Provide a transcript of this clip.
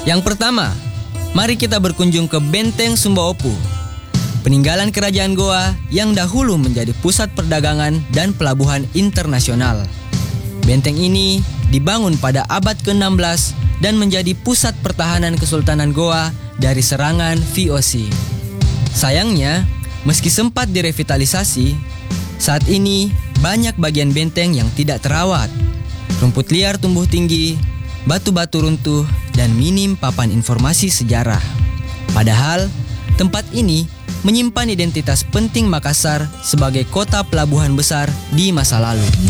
Yang pertama, mari kita berkunjung ke Benteng Sumbaopu, peninggalan kerajaan Goa yang dahulu menjadi pusat perdagangan dan pelabuhan internasional. Benteng ini dibangun pada abad ke-16 dan menjadi pusat pertahanan Kesultanan Goa dari serangan VOC. Sayangnya, meski sempat direvitalisasi, saat ini banyak bagian benteng yang tidak terawat. Rumput liar tumbuh tinggi, batu-batu runtuh, dan minim papan informasi sejarah. Padahal, tempat ini menyimpan identitas penting Makassar sebagai kota pelabuhan besar di masa lalu.